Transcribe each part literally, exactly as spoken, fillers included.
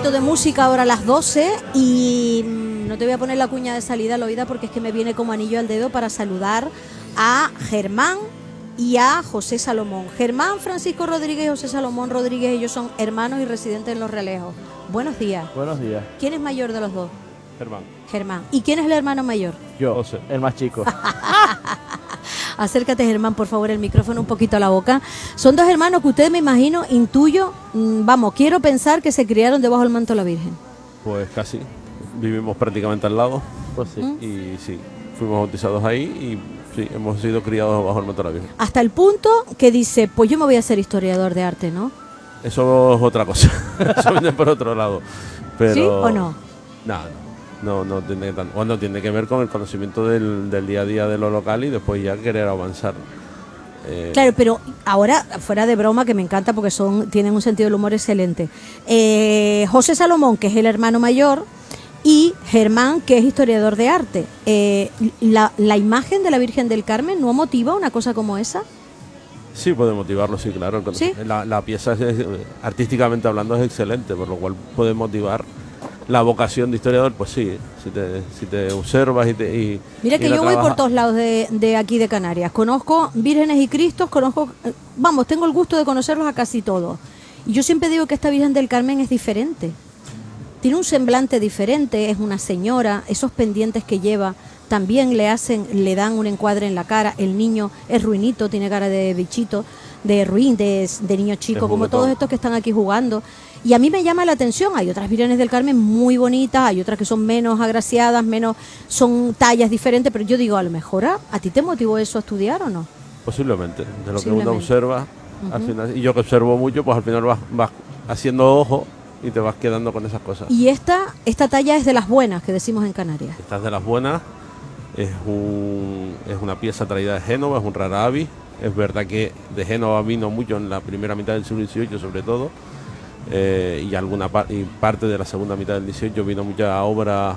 poquito de música ahora a las doce y no te voy a poner la cuña de salida al oído porque es que me viene como anillo al dedo para saludar a Germán y a José Salomón. Germán Francisco Rodríguez y José Salomón Rodríguez, ellos son hermanos y residentes en Los Realejos. Buenos días. Buenos días. ¿Quién es mayor de los dos? Germán. Germán. ¿Y quién es el hermano mayor? Yo, José. el más chico. Acércate, Germán, por favor, el micrófono un poquito a la boca. Son dos hermanos que ustedes, me imagino, intuyo, mmm, vamos, quiero pensar que se criaron debajo del manto de la Virgen. Pues casi. Vivimos prácticamente al lado. Pues sí. ¿Mm? Y sí, fuimos bautizados ahí y sí, hemos sido criados bajo el manto de la Virgen. Hasta el punto que dice, pues yo me voy a ser historiador de arte, ¿no? Eso es otra cosa. Eso viene por otro lado. Pero, ¿Sí o no? No, no. No, no tiene tan, bueno, tiene que ver con el conocimiento del, del día a día de lo local y después ya querer avanzar. Eh, Claro, pero ahora, fuera de broma, que me encanta porque son tienen un sentido del humor excelente. Eh, José Salomón, que es el hermano mayor, y Germán, que es historiador de arte. Eh, la, ¿La imagen de la Virgen del Carmen no motiva una cosa como esa? Sí, puede motivarlo, sí, claro. ¿Sí? La, la pieza, es, es, artísticamente hablando, es excelente, por lo cual puede motivar la vocación de historiador. Pues sí, si te, si te observas y te... Y, Mira y que la yo voy por trabajas. todos lados de, de aquí de Canarias. Conozco vírgenes y cristos, conozco... Vamos, tengo el gusto de conocerlos a casi todos. Y yo siempre digo que esta Virgen del Carmen es diferente. Tiene un semblante diferente, es una señora, esos pendientes que lleva también le hacen, le dan un encuadre en la cara. El niño es ruinito, tiene cara de bichito, de ruin, de, de niño chico, Es como juguetón. todos estos que están aquí jugando. Y a mí me llama la atención, hay otras Vírgenes del Carmen muy bonitas, hay otras que son menos agraciadas, menos, son tallas diferentes, pero yo digo, a lo mejor a, ¿a ti te motivó eso a estudiar o no? Posiblemente, de lo que Posiblemente. uno observa, Ujú. al final, y yo que observo mucho, pues al final vas, vas haciendo ojo y te vas quedando con esas cosas. Y esta, esta talla es de las buenas que decimos en Canarias. Estas de las buenas, es, un, es una pieza traída de Génova, es un rarabi. Es verdad que de Génova vino mucho en la primera mitad del siglo dieciocho sobre todo, eh, y alguna par y parte de la segunda mitad del dieciocho vino mucha obra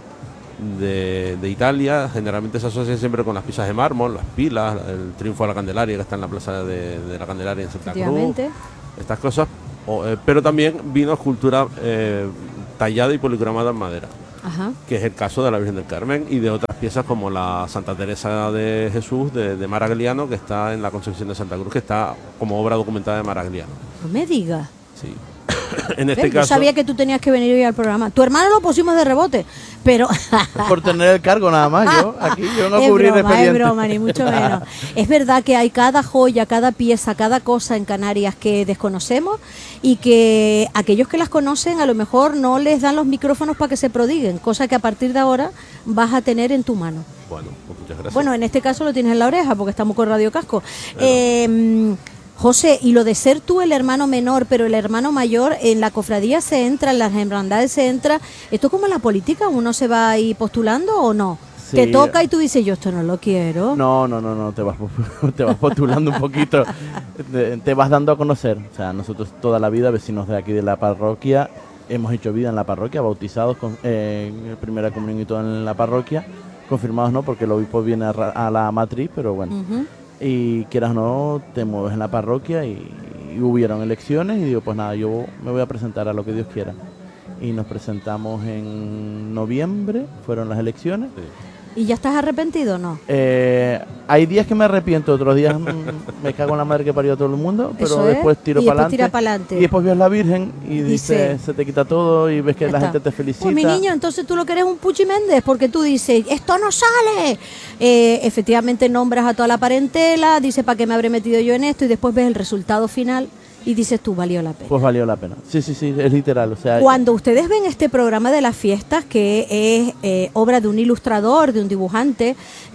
de, de Italia. Generalmente se asocia siempre con las piezas de mármol, las pilas, el triunfo de la Candelaria que está en la plaza de, de la Candelaria en Santa Cruz, Efectivamente. estas cosas. O, eh, pero también vino escultura eh, tallada y policromada en madera, Ajá. que es el caso de la Virgen del Carmen y de otras piezas como la Santa Teresa de Jesús de, de Maragliano, que está en la Concepción de Santa Cruz, que está como obra documentada de Maragliano. No me digas. Sí. En este ¿Ves? Yo caso, sabía que tú tenías que venir hoy al programa. Tu hermano lo pusimos de rebote, pero... Por tener el cargo nada más, yo aquí yo no es cubrir broma, expediente. es broma, ni mucho menos. Es verdad que hay cada joya, cada pieza, cada cosa en Canarias que desconocemos y que aquellos que las conocen a lo mejor no les dan los micrófonos para que se prodiguen, cosa que a partir de ahora vas a tener en tu mano. bueno, pues muchas gracias. Bueno, en este caso lo tienes en la oreja porque estamos con Radio Casco. Claro. Eh, José, y lo de ser tú el hermano menor, pero el hermano mayor, en la cofradía se entra, en las hermandades se entra. ¿Esto como en la política? ¿Uno se va ahí postulando o no? Sí. Te toca y tú dices, yo esto no lo quiero. No, no, no, no, te vas, te vas postulando un poquito, te, te vas dando a conocer. O sea, nosotros toda la vida, vecinos de aquí de la parroquia, hemos hecho vida en la parroquia, bautizados con eh, primera comunión y todo en la parroquia, confirmados no, porque el obispo viene a, ra- a la matriz, pero bueno. Ujú. Y quieras o no, te mueves en la parroquia y, y hubieron elecciones y digo, pues nada, yo me voy a presentar a lo que Dios quiera. Y nos presentamos en noviembre, fueron las elecciones. Sí. ¿Y ya estás arrepentido o no? Eh, hay días que me arrepiento, otros días mm, me cago en la madre que parió a todo el mundo, pero Eso es. después tiro Y para después tira adelante. pa'lante. Y después ves la Virgen y Dice, dices, se te quita todo y ves que Ya la está. gente te felicita. Pues mi niño, entonces tú lo que eres un Puchi Méndez, porque tú dices, esto no sale. Eh, efectivamente nombras a toda la parentela, dices, ¿para qué me habré metido yo en esto? Y después ves el resultado final y dices, tú, valió la pena. Pues valió la pena. Sí, sí, sí, es literal. O sea, Cuando ustedes ven este programa de las fiestas, que es eh, obra de un ilustrador, de un dibujante,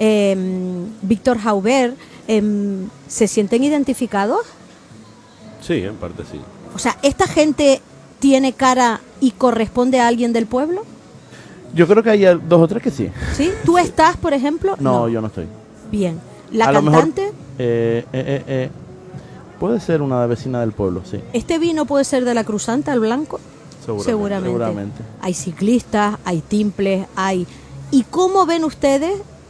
eh, Víctor Jaubert, eh, ¿se sienten identificados? Sí, en parte sí. O sea, ¿esta gente tiene cara y corresponde a alguien del pueblo? yo creo que hay dos o tres que sí. ¿Sí? ¿Tú estás, por ejemplo? No, yo no estoy. Bien. ¿La A lo mejor, cantante? eh, eh, eh, eh, puede ser una vecina del pueblo, sí. ¿Este vino puede ser de la Cruzanta, el blanco? Seguramente. Seguramente. Seguramente. Hay ciclistas, hay timples, hay... ¿Y cómo ven ustedes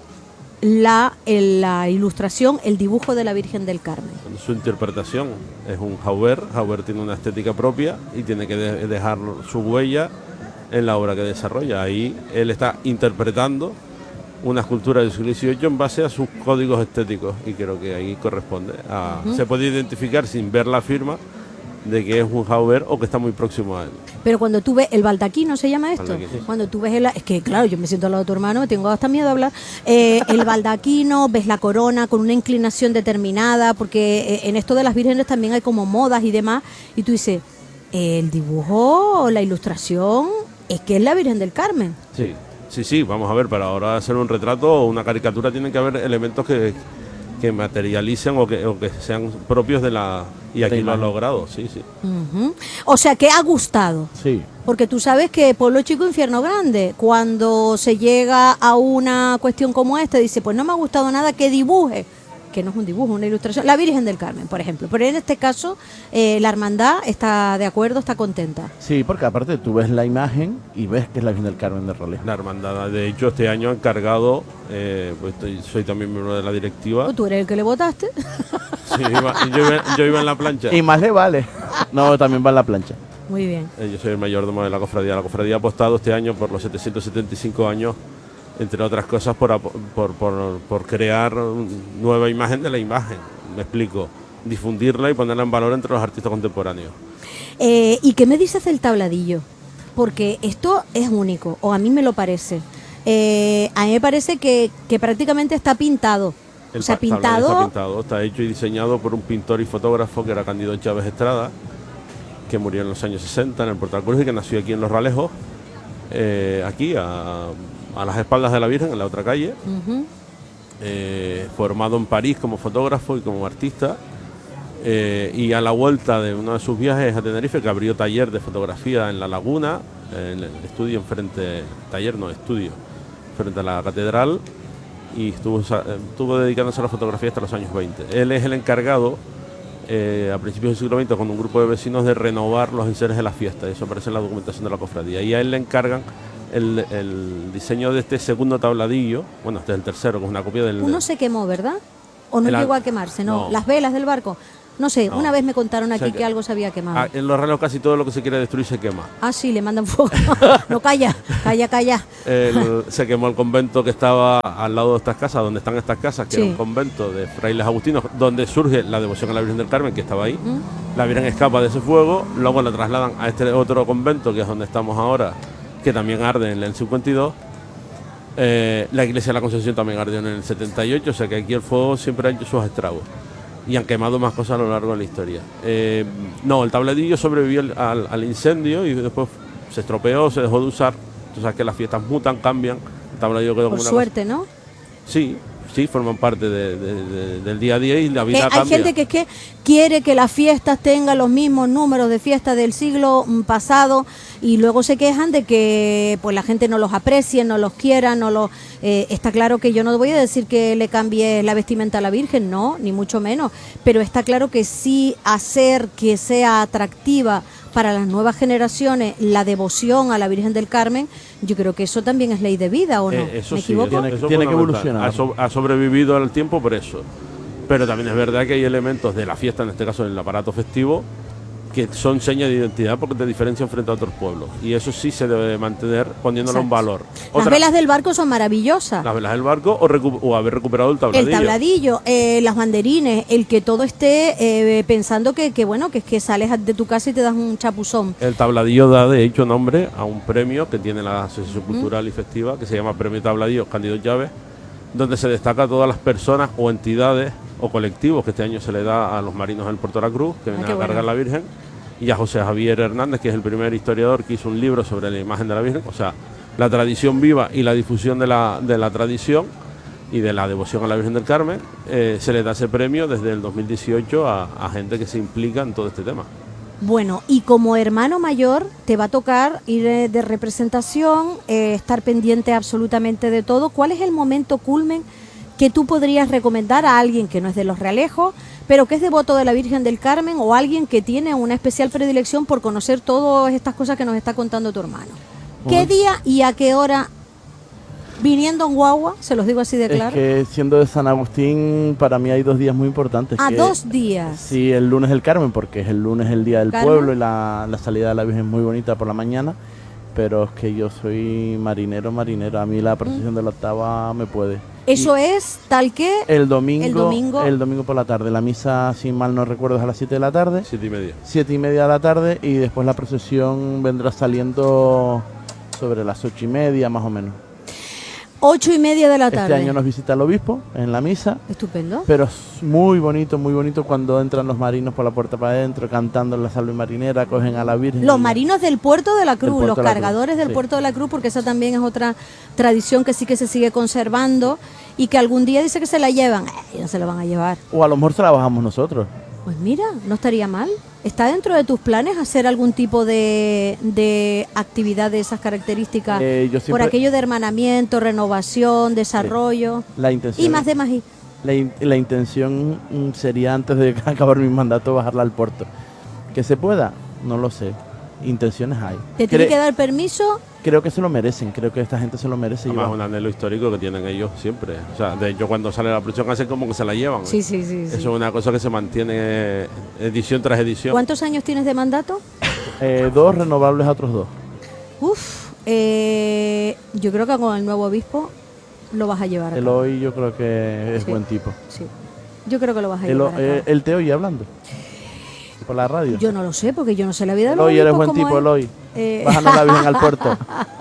la, el- la ilustración, el dibujo de la Virgen del Carmen? Su interpretación es un Jaubert. Jaubert tiene una estética propia y tiene que de- dejar su huella en la obra que desarrolla. Ahí él está interpretando una escultura del siglo dieciocho en base a sus códigos estéticos, y creo que ahí corresponde a, uh-huh. se puede identificar sin ver la firma de que es un Jauber o que está muy próximo a él. Pero cuando tú ves el baldaquino, ¿se llama esto? Baldaquino. Cuando tú ves el... Es que claro, yo me siento al lado de tu hermano, me tengo hasta miedo de hablar. Eh, el baldaquino, ves la corona con una inclinación determinada, porque en esto de las vírgenes también hay como modas y demás, y tú dices, el dibujo, la ilustración, es que es la Virgen del Carmen. Sí, sí, sí, vamos a ver, para ahora hacer un retrato o una caricatura tienen que haber elementos que... que materialicen o que, o que sean propios de la... Y aquí lo ha logrado, sí, sí. Uh-huh. O sea, que ha gustado. Sí. Porque tú sabes que Pueblo Chico, Infierno Grande, cuando se llega a una cuestión como esta, dice, pues no me ha gustado nada que dibuje, que no es un dibujo, una ilustración, la Virgen del Carmen, por ejemplo. Pero en este caso, eh, la hermandad está de acuerdo, está contenta. Sí, porque aparte tú ves la imagen y ves que es la Virgen del Carmen de relieve. La hermandad, de hecho, este año ha encargado, eh, pues estoy, soy también miembro de la directiva. ¿O tú eres el que le votaste? Sí, iba, yo, iba, yo iba en la plancha. Y más le vale. No, también va en la plancha. Muy bien. Eh, yo soy el mayordomo de la cofradía. La cofradía ha apostado este año por los setecientos setenta y cinco años, entre otras cosas, por, por, por, por crear nueva imagen de la imagen. Me explico. Difundirla y ponerla en valor entre los artistas contemporáneos. Eh, ¿Y qué me dices del tabladillo? Porque esto es único, o a mí me lo parece. Eh, a mí me parece que, que prácticamente está pintado. El o sea, tabladillo pintado... Está pintado, está hecho y diseñado por un pintor y fotógrafo que era Cándido Chávez Estrada, que murió en los años sesenta en el Portal Cruz y que nació aquí en Los Ralejos, eh, aquí a... a las espaldas de la Virgen, en la otra calle, uh-huh. eh, formado en París como fotógrafo y como artista, eh, y a la vuelta de uno de sus viajes a Tenerife, que abrió taller de fotografía en La Laguna, en el estudio enfrente, taller no, estudio, frente a la catedral, y estuvo, estuvo dedicándose a la fotografía hasta los años veinte. Él es el encargado, eh, a principios del siglo veinte, con un grupo de vecinos, de renovar los enseres de la fiesta, eso aparece en la documentación de la cofradía, y a él le encargan El, el diseño de este segundo tabladillo, bueno, este es el tercero, que es una copia del... Uno se quemó, ¿verdad? ¿O no el, llegó a quemarse? No. no, las velas del barco. No sé, no. Una vez me contaron aquí o sea que, que algo se había quemado. Ah, en Los Ralejos casi todo lo que se quiere destruir se quema. Ah, sí, le mandan fuego. No, calla, calla, calla. El, se quemó el convento que estaba al lado de estas casas, donde están estas casas, que sí. era un convento de frailes agustinos, donde surge la devoción a la Virgen del Carmen, que estaba ahí. ¿Mm? La Virgen escapa de ese fuego, luego la trasladan a este otro convento, que es donde estamos ahora, que también arde en el cincuenta y dos. Eh, la iglesia de la Concepción también ardió en el setenta y ocho, o sea que aquí el fuego siempre ha hecho sus estragos y han quemado más cosas a lo largo de la historia. Eh, no, el tabladillo sobrevivió al, al incendio y después se estropeó, se dejó de usar. Tú sabes que las fiestas mutan, cambian. El tabladillo quedó Por como una suerte, cosa. ¿no? Sí, sí, forman parte de, de, de, del día a día y la vida eh, hay cambia. gente que es que quiere que las fiestas tengan los mismos números de fiestas del siglo pasado y luego se quejan de que pues la gente no los aprecie, no los quiera, no los eh, está claro que yo no voy a decir que le cambie la vestimenta a la Virgen, no, ni mucho menos, pero está claro que sí hacer que sea atractiva para las nuevas generaciones la devoción a la Virgen del Carmen, yo creo que eso también es ley de vida, ¿o no? Eh, eso ¿Me sí, equivoco? Tiene, eso tiene que evolucionar. Ha, so, ha sobrevivido al tiempo por eso. Pero también es verdad que hay elementos de la fiesta, en este caso en el aparato festivo, que son señas de identidad porque te diferencian frente a otros pueblos. Y eso sí se debe mantener poniéndole un valor. Las Otra, velas del barco son maravillosas. Las velas del barco o, recu o haber recuperado el tabladillo. El tabladillo, eh, las banderines, el que todo esté eh, pensando que, que bueno, que es que sales de tu casa y te das un chapuzón. El tabladillo da de hecho nombre a un premio que tiene la Asociación Cultural mm. y Festiva, que se llama Premio Tabladillo Cándido Chávez, donde se destaca a todas las personas o entidades o colectivos que este año se le da a los marinos del Puerto de la Cruz, que vienen ah, a cargar bueno. la Virgen, y a José Javier Hernández, que es el primer historiador que hizo un libro sobre la imagen de la Virgen, o sea, la tradición viva y la difusión de la, de la tradición y de la devoción a la Virgen del Carmen. Eh, se le da ese premio desde el dos mil dieciocho a, a gente que se implica en todo este tema. Bueno, y como hermano mayor te va a tocar ir de representación, eh, estar pendiente absolutamente de todo. ¿Cuál es el momento culmen que tú podrías recomendar a alguien que no es de Los Realejos, pero que es devoto de la Virgen del Carmen, o alguien que tiene una especial predilección por conocer todas estas cosas que nos está contando tu hermano? ¿Qué Uy. día y a qué hora, viniendo en guagua, se los digo así de claro? Es que siendo de San Agustín, para mí hay dos días muy importantes. ¿A que, dos días? Sí, el lunes el Carmen, porque es el lunes el día del Carmen. pueblo y la, la salida de la Virgen es muy bonita por la mañana. pero es que yo soy marinero, marinero. A mí la procesión mm. de la octava me puede. Eso y es tal que... El domingo, el domingo el domingo por la tarde. La misa, si mal no recuerdo, es a las siete de la tarde. siete y media. siete y media de la tarde, y después la procesión vendrá saliendo sobre las ocho y media, más o menos. Ocho y media de la tarde. Este año nos visita el obispo en la misa. Estupendo. Pero es muy bonito, muy bonito cuando entran los marinos por la puerta para adentro, cantando la salve marinera, cogen a la Virgen. Los marinos del Puerto de la Cruz, los cargadores Cruz, del sí. Puerto de la Cruz, porque esa también es otra tradición que sí que se sigue conservando y que algún día dice que se la llevan. Eh, no se la van a llevar. O a lo mejor se la bajamos nosotros. Pues mira, no estaría mal. ¿Está dentro de tus planes hacer algún tipo de, de actividad de esas características? Eh, yo siempre... Por aquello de hermanamiento, renovación, desarrollo. Sí. La intención... Y más de más. Y... La, in la intención sería, antes de acabar mi mandato, bajarla al puerto. ¿Que se pueda? No lo sé. Intenciones hay. ¿Te tiene que dar permiso? Creo que se lo merecen, creo que esta gente se lo merece. Además, un anhelo histórico que tienen ellos siempre. O sea, de hecho, cuando sale la procesión hacen como que se la llevan. Sí, sí, sí. Eso sí. es una cosa que se mantiene edición tras edición. ¿Cuántos años tienes de mandato? Eh, dos, renovables a otros dos. Uf, eh, yo creo que con el nuevo obispo lo vas a llevar a El cabo. hoy yo creo que es Sí. buen tipo. Sí, yo creo que lo vas a El, llevar a eh, cabo. ¿El te oye hablando? ¿Por la radio? Yo no lo sé, porque yo no sé la vida de los Eloy, eres obispos buen como tipo, es. Eloy. Eh... Bájanos la Virgen al puerto.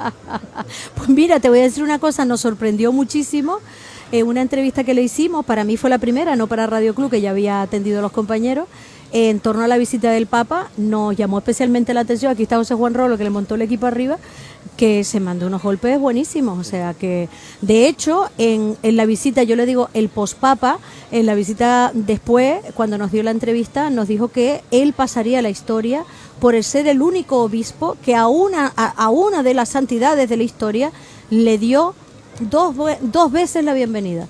Pues mira, te voy a decir una cosa, nos sorprendió muchísimo. Eh, una entrevista que le hicimos, para mí fue la primera, no para Radio Club, que ya había atendido a los compañeros, eh, en torno a la visita del Papa, nos llamó especialmente la atención, aquí está José Juan Rolo, que le montó el equipo arriba, que se mandó unos golpes buenísimos, o sea que, de hecho, en, en la visita, yo le digo el pospapa, en la visita después, cuando nos dio la entrevista, nos dijo que él pasaría a la historia por el ser el único obispo que a una, a, a una de las santidades de la historia le dio dos, dos veces la bienvenida.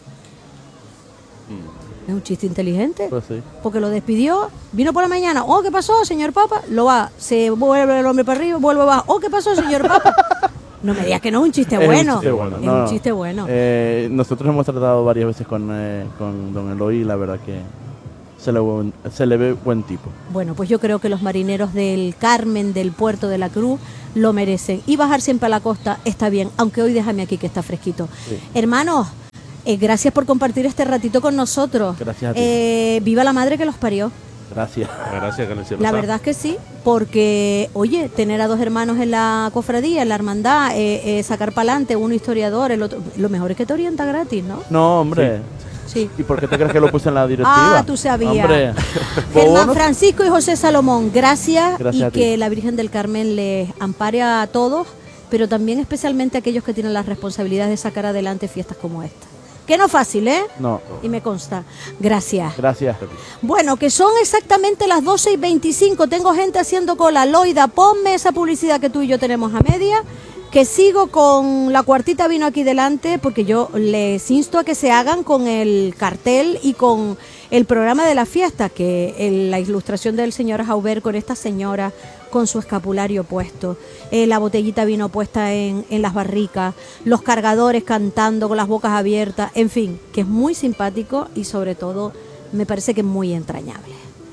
Es un chiste inteligente, Pues sí. porque lo despidió, vino por la mañana, oh, ¿qué pasó, señor Papa? Lo va, se vuelve el hombre para arriba, vuelve abajo, oh, ¿qué pasó, señor Papa? No me digas que no es un chiste Es bueno, un chiste bueno. es No, un no. chiste bueno. Eh, nosotros hemos tratado varias veces con, eh, con don Eloy, y la verdad que se le, buen, se le ve buen tipo. Bueno, pues yo creo que los marineros del Carmen, del Puerto de la Cruz, lo merecen. Y bajar siempre a la costa está bien, aunque hoy déjame aquí que está fresquito. Sí. Hermanos, eh, gracias por compartir este ratito con nosotros. Gracias a ti. Eh, viva la madre que los parió. Gracias. Gracias, que en el cielo La está. verdad es que sí, porque, oye, tener a dos hermanos en la cofradía, en la hermandad, eh, eh, sacar para adelante, uno historiador, el otro, lo mejor es que te orienta gratis, ¿no? No, hombre. Sí. ¿Y por qué te crees que lo puse en la directiva? Ah, tú sabías. Hombre. Germán Francisco y José Salomón, gracias, Gracias y a ti. que la Virgen del Carmen les ampare a todos, pero también especialmente a aquellos que tienen la responsabilidad de sacar adelante fiestas como esta. Que no es fácil, ¿eh? No. Y me consta. Gracias. Gracias. Bueno, que son exactamente las doce y veinticinco. Tengo gente haciendo cola. Loida, ponme esa publicidad que tú y yo tenemos a media. Que sigo con la cuartita vino aquí delante, porque yo les insto a que se hagan con el cartel y con el programa de la fiesta, que en la ilustración del señor Jauber con esta señora con su escapulario puesto, eh, la botellita vino puesta en, en las barricas, los cargadores cantando con las bocas abiertas, en fin, que es muy simpático y sobre todo me parece que es muy entrañable.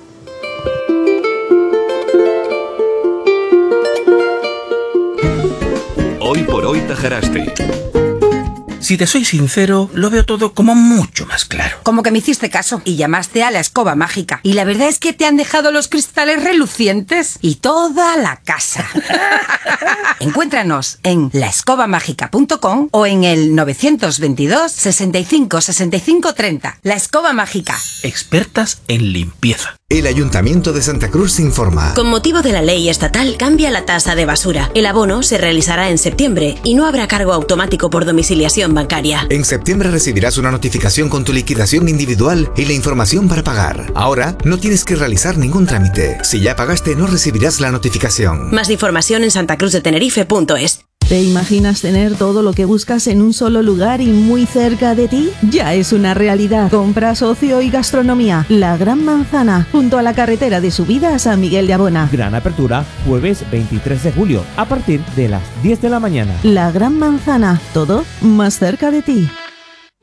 Hoy por hoy Tajaraste. Si te soy sincero, lo veo todo como mucho más claro. Como que me hiciste caso y llamaste a la escoba mágica. Y la verdad es que te han dejado los cristales relucientes y toda la casa. Encuéntranos en la escoba mágica punto com o en el novecientos veintidós, sesenta y cinco, sesenta y cinco, treinta. La Escoba Mágica. Expertas en limpieza. El Ayuntamiento de Santa Cruz informa. Con motivo de la ley estatal cambia la tasa de basura. El abono se realizará en septiembre y no habrá cargo automático por domiciliación bancaria. En septiembre recibirás una notificación con tu liquidación individual y la información para pagar. Ahora no tienes que realizar ningún trámite. Si ya pagaste, no recibirás la notificación. Más información en santacruz de tenerife punto es. ¿Te imaginas tener todo lo que buscas en un solo lugar y muy cerca de ti? Ya es una realidad. Compras, ocio y gastronomía. La Gran Manzana, junto a la carretera de subida a San Miguel de Abona. Gran apertura, jueves veintitrés de julio, a partir de las diez de la mañana. La Gran Manzana, todo más cerca de ti.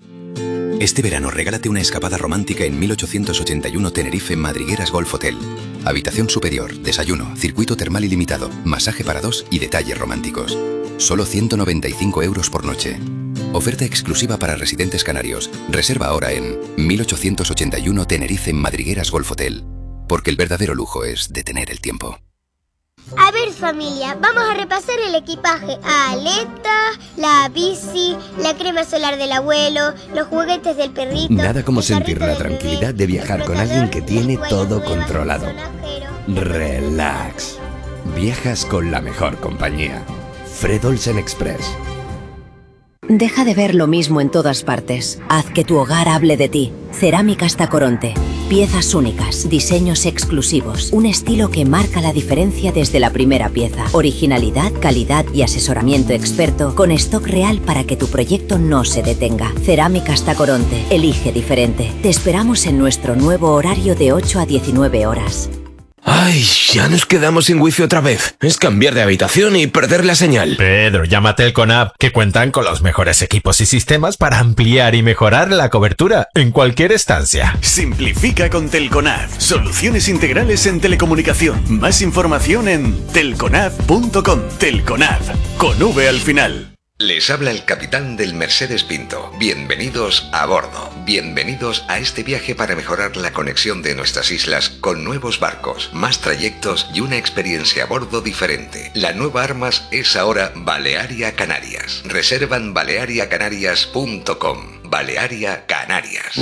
Este verano regálate una escapada romántica en mil ochocientos ochenta y uno Tenerife Madrigueras Golf Hotel. Habitación superior, desayuno, circuito termal ilimitado, masaje para dos y detalles románticos. Solo ciento noventa y cinco euros por noche. Oferta exclusiva para residentes canarios. Reserva ahora en mil ochocientos ochenta y uno Tenerife en Madrigueras Golf Hotel. Porque el verdadero lujo es detener el tiempo. A ver, familia, vamos a repasar el equipaje. Aleta, la bici, la crema solar del abuelo, los juguetes del perrito. Nada como sentir la tranquilidad de viajar con alguien que tiene todo controlado. Relax. Viajas con la mejor compañía. Fred Olsen Express. Deja de ver lo mismo en todas partes. Haz que tu hogar hable de ti. Cerámicas Tacoronte. Piezas únicas, diseños exclusivos, un estilo que marca la diferencia desde la primera pieza. Originalidad, calidad y asesoramiento experto con stock real para que tu proyecto no se detenga. Cerámicas Tacoronte. Elige diferente. Te esperamos en nuestro nuevo horario de ocho a diecinueve horas. Ay, ya nos quedamos sin wifi otra vez. Es cambiar de habitación y perder la señal. Pedro, llama a Telconab, que cuentan con los mejores equipos y sistemas para ampliar y mejorar la cobertura en cualquier estancia. Simplifica con Telconab. Soluciones integrales en telecomunicación. Más información en telconab punto com. Telconab, con V al final. Les habla el capitán del Mercedes Pinto. Bienvenidos a bordo. Bienvenidos a este viaje para mejorar la conexión de nuestras islas con nuevos barcos, más trayectos y una experiencia a bordo diferente. La nueva Armas es ahora Balearia Canarias. Reserva en balearia canarias punto com. Balearia Canarias.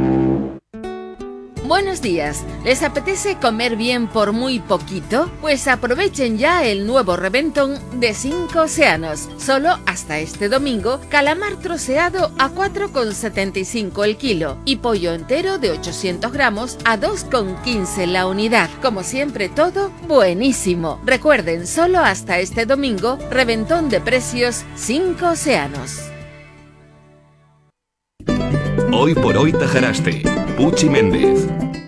Buenos días. ¿Les apetece comer bien por muy poquito? Pues aprovechen ya el nuevo reventón de Cinco Océanos. Solo hasta este domingo, calamar troceado a cuatro con setenta y cinco el kilo y pollo entero de ochocientos gramos a dos con quince la unidad. Como siempre, todo buenísimo. Recuerden, solo hasta este domingo, reventón de precios Cinco Océanos. Hoy por hoy Tajaraste. Puchi Méndez.